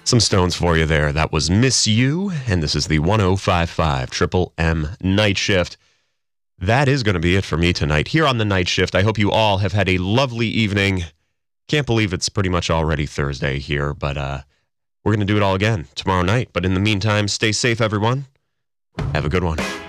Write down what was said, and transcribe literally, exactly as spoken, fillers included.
Some Stones for you there. That was Miss You, and this is the one oh five point five Triple M Night Shift. That is going to be it for me tonight here on the Night Shift. I hope you all have had a lovely evening. Can't believe it's pretty much already Thursday here, but uh, we're going to do it all again tomorrow night. But in the meantime, stay safe, everyone. Have a good one.